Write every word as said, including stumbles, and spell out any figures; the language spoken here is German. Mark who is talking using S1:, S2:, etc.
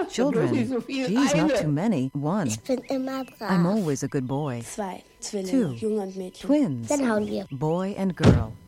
S1: Children. Geez, not too many. One.
S2: Ich bin immer brav.
S1: I'm always a good boy.
S3: Zwei Zwillinge,
S1: Two.
S3: Junge und Mädchen.
S1: Twins.
S2: Dann hauen wir.
S1: Boy and girl.